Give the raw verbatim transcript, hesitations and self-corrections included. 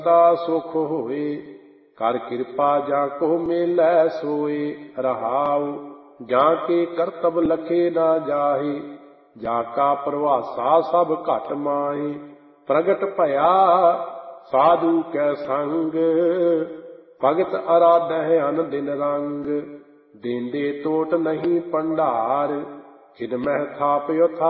ਤਾ ਸੁਖ ਹੋਏ। ਕਰ ਕਿਰਪਾ ਜਾਂ ਕੋ ਮੇਲੈ ਸੋਏ। ਰਹਾਉ ਜਾਂ ਕੇ ਕਰਤਬ ਲਖੇ ਨਾ ਜਾਹੇ। ਜਾ ਕਾ ਪ੍ਰਵਾਸਾ ਸਭ ਘਟ ਮਾਹੇ। ਪ੍ਰਗਟ ਭਇਆ ਸਾਧੂ ਕੈ ਸੰਗ। ਭਗਤ ਅਰਾਧਹਿ ਅਨ ਦਿਨ ਰੰਗ। ਦੇਂਦੇ ਟੋਟ ਨਹੀਂ ਭੰਡਾਰ। ਖਿਨ ਮਹਿ ਥਾਪਿ